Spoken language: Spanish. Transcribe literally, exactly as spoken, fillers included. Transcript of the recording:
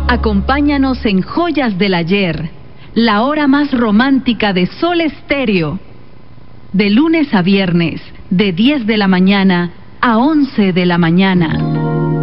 Acompáñanos en Joyas del Ayer, la hora más romántica de Sol Estéreo. De lunes a viernes, de diez de la mañana a once de la mañana.